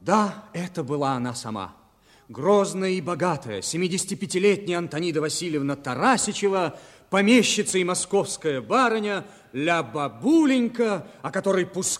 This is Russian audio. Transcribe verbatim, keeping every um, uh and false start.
Да, это была она сама. Грозная и богатая, семидесятипятилетняя Антонида Васильевна Тарасичева, помещица и московская барыня, ля бабуленька, о которой пускай